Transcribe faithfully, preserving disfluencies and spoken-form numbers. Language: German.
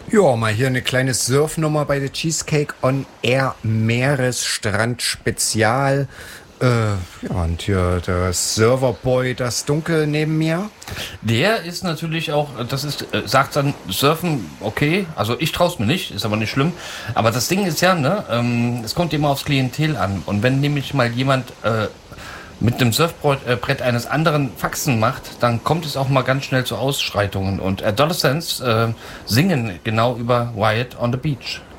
Ja, mal hier eine kleine Surfnummer bei der Cheesecake on Air Meeresstrand Spezial. Äh, ja, und hier der Serverboy, das Dunkel neben mir. Der ist natürlich auch, das ist, äh, sagt dann Surfen, okay, also ich traue es mir nicht, ist aber nicht schlimm. Aber das Ding ist ja, ne, ähm, es kommt immer aufs Klientel an. Und wenn nämlich mal jemand äh, mit dem Surfbrett äh, Brett eines anderen Faxen macht, dann kommt es auch mal ganz schnell zu Ausschreitungen. Und Adolescents äh, singen genau über Riot on the Beach.